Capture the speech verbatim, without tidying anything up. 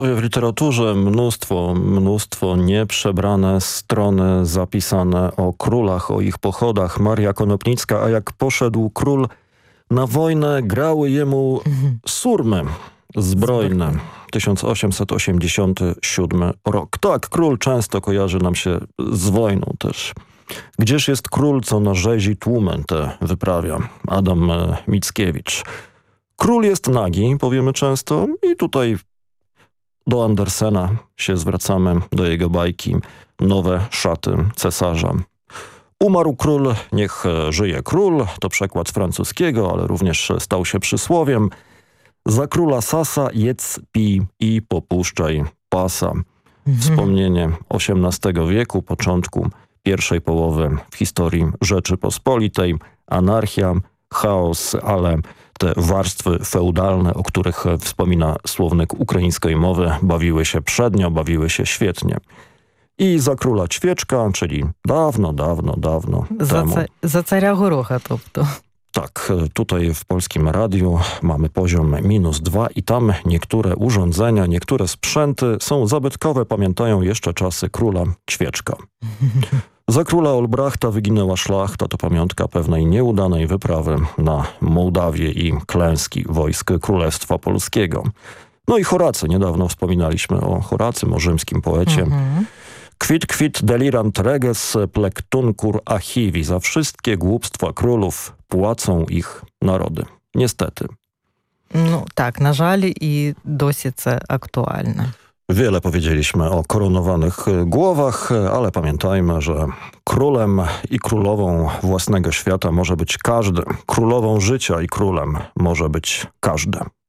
W literaturze mnóstwo, mnóstwo nieprzebrane strony zapisane o królach, o ich pochodach. Maria Konopnicka, a jak poszedł król na wojnę, grały jemu surmy zbrojne. tysiąc osiemset osiemdziesiąty siódmy rok. Tak, król często kojarzy nam się z wojną też. Gdzież jest król, co na rzezi tłumy te wyprawia? Adam Mickiewicz. Król jest nagi, powiemy często, i tutaj do Andersena się zwracamy, do jego bajki Nowe szaty cesarza. Umarł król, niech żyje król, to przekład z francuskiego, ale również stał się przysłowiem. Za króla Sasa jedz, pij i popuszczaj pasa. Mhm. Wspomnienie osiemnastego wieku, początku pierwszej połowy w historii Rzeczypospolitej. Anarchia, chaos, ale te warstwy feudalne, o których wspomina słownik ukraińskiej mowy, bawiły się przednio, bawiły się świetnie. I za króla Ćwieczka, czyli dawno, dawno, dawno za temu. Ca- za carя Gorocha, тобто. Tak, tutaj w Polskim Radiu mamy poziom minus dwa i tam niektóre urządzenia, niektóre sprzęty są zabytkowe, pamiętają jeszcze czasy króla Ćwieczka. Za króla Olbrachta wyginęła szlachta, to pamiątka pewnej nieudanej wyprawy na Mołdawię i klęski wojsk Królestwa Polskiego. No i Horacy, niedawno wspominaliśmy o Horacym, o rzymskim poecie. Mhm. Quid quid delirant reges plectuncur archivi. Za wszystkie głupstwa królów płacą ich narody. Niestety. No tak, na жаль, i досі це актуальне. Wiele powiedzieliśmy o koronowanych głowach, ale pamiętajmy, że królem i królową własnego świata może być każdy. Królową życia i królem może być każdy.